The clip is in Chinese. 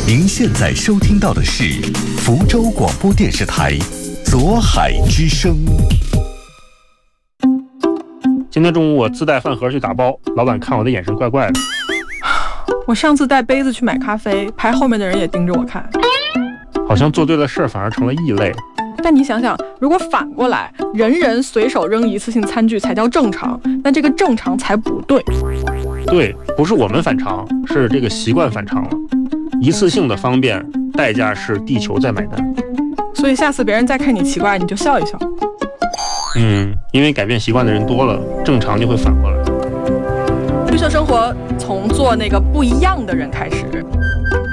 您现在收听到的是福州广播电视台左海之声。 今天中午我自带饭盒去打包，老板看我的眼神怪怪的。 我上次带杯子去买咖啡，排后面的人也盯着我看， 好像做对了事儿反而成了异类。 但你想想，如果反过来，人人随手扔一次性餐具才叫正常，那这个正常才不对。 对，不是我们反常，是这个习惯反常了。一次性的方便，代价是地球在买单。 所以下次别人再看你奇怪，你就笑一笑。 因为改变习惯的人多了，正常就会反过来。 绿色生活从做那个不一样的人开始。